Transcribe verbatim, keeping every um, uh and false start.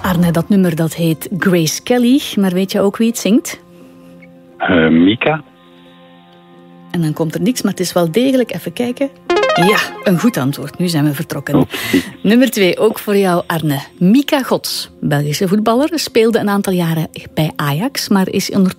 Arne, dat nummer dat heet Grace Kelly. Maar weet je ook wie het zingt? Uh, Mika. En dan komt er niks, maar het is wel degelijk. Even kijken. Ja, een goed antwoord. Nu zijn we vertrokken. Okay. Nummer twee, ook voor jou, Arne. Mika Gods, Belgische voetballer, speelde een aantal jaren bij Ajax, maar is